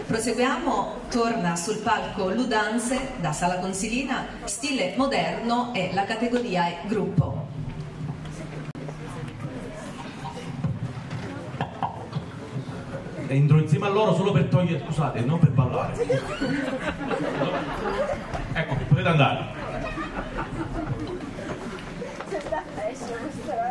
Proseguiamo, torna sul palco Ludanze da Sala Consilina, stile moderno e la categoria è gruppo. Entro insieme a loro solo per togliere, scusate, non per ballare. Ecco, potete andare.